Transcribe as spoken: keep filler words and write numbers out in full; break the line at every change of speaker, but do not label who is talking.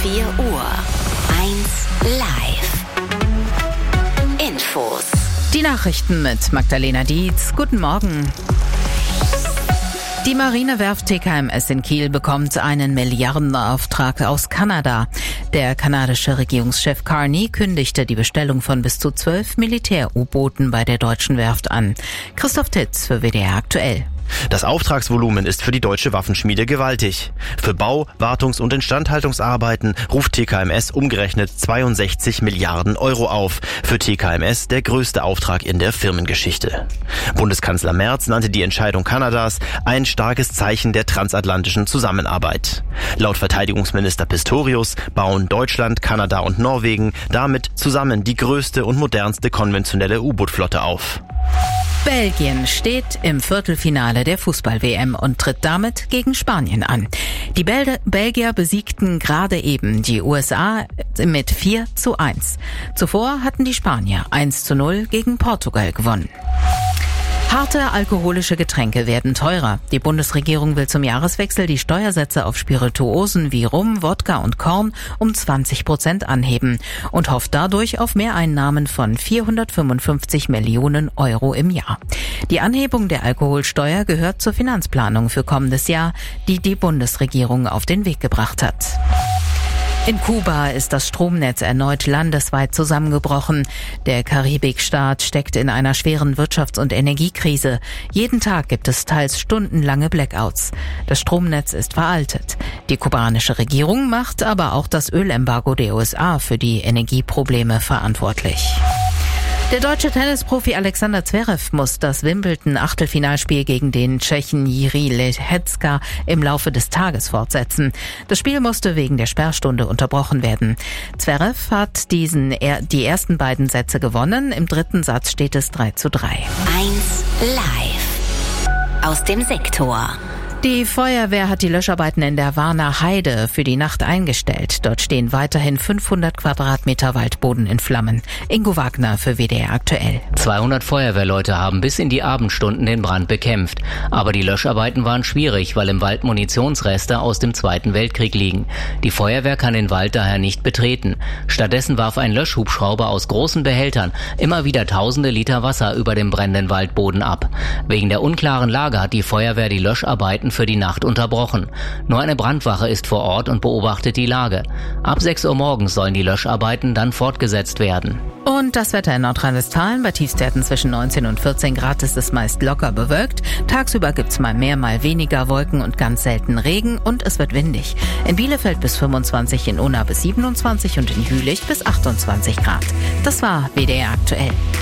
vier Uhr. eins live. Infos.
Die Nachrichten mit Magdalena Dietz. Guten Morgen. Die Marinewerft T K M S in Kiel bekommt einen Milliardenauftrag aus Kanada. Der kanadische Regierungschef Carney kündigte die Bestellung von bis zu zwölf Militär-U-Booten bei der deutschen Werft an. Christoph Titz für W D R aktuell.
Das Auftragsvolumen ist für die deutsche Waffenschmiede gewaltig. Für Bau-, Wartungs- und Instandhaltungsarbeiten ruft T K M S umgerechnet zweiundsechzig Milliarden Euro auf. Für T K M S der größte Auftrag in der Firmengeschichte. Bundeskanzler Merz nannte die Entscheidung Kanadas ein starkes Zeichen der transatlantischen Zusammenarbeit. Laut Verteidigungsminister Pistorius bauen Deutschland, Kanada und Norwegen damit zusammen die größte und modernste konventionelle U-Boot-Flotte auf.
Belgien steht im Viertelfinale der Fußball-W M und tritt damit gegen Spanien an. Die Bel- Belgier besiegten gerade eben die U S A mit vier zu eins. Zuvor hatten die Spanier eins zu null gegen Portugal gewonnen. Harte alkoholische Getränke werden teurer. Die Bundesregierung will zum Jahreswechsel die Steuersätze auf Spirituosen wie Rum, Wodka und Korn um zwanzig Prozent anheben und hofft dadurch auf Mehreinnahmen von vierhundertfünfundfünfzig Millionen Euro im Jahr. Die Anhebung der Alkoholsteuer gehört zur Finanzplanung für kommendes Jahr, die die Bundesregierung auf den Weg gebracht hat. In Kuba ist das Stromnetz erneut landesweit zusammengebrochen. Der Karibikstaat steckt in einer schweren Wirtschafts- und Energiekrise. Jeden Tag gibt es teils stundenlange Blackouts. Das Stromnetz ist veraltet. Die kubanische Regierung macht aber auch das Ölembargo der U S A für die Energieprobleme verantwortlich. Der deutsche Tennisprofi Alexander Zverev muss das Wimbledon-Achtelfinalspiel gegen den Tschechen Jiří Lehecka im Laufe des Tages fortsetzen. Das Spiel musste wegen der Sperrstunde unterbrochen werden. Zverev hat diesen die ersten beiden Sätze gewonnen. Im dritten Satz steht es drei zu drei.
eins live. Aus dem Sektor.
Die Feuerwehr hat die Löscharbeiten in der Warner Heide für die Nacht eingestellt. Dort stehen weiterhin fünfhundert Quadratmeter Waldboden in Flammen. Ingo Wagner für W D R aktuell.
zweihundert Feuerwehrleute haben bis in die Abendstunden den Brand bekämpft. Aber die Löscharbeiten waren schwierig, weil im Wald Munitionsreste aus dem Zweiten Weltkrieg liegen. Die Feuerwehr kann den Wald daher nicht betreten. Stattdessen warf ein Löschhubschrauber aus großen Behältern immer wieder tausende Liter Wasser über dem brennenden Waldboden ab. Wegen der unklaren Lage hat die Feuerwehr die Löscharbeiten für die Nacht unterbrochen. Nur eine Brandwache ist vor Ort und beobachtet die Lage. Ab sechs Uhr morgens sollen die Löscharbeiten dann fortgesetzt werden.
Und das Wetter in Nordrhein-Westfalen. Bei Tiefstwerten zwischen neunzehn und vierzehn Grad ist es meist locker bewölkt. Tagsüber gibt's mal mehr, mal weniger Wolken und ganz selten Regen und es wird windig. In Bielefeld bis fünfundzwanzig, in Unna bis siebenundzwanzig und in Jülich bis achtundzwanzig Grad. Das war W D R aktuell.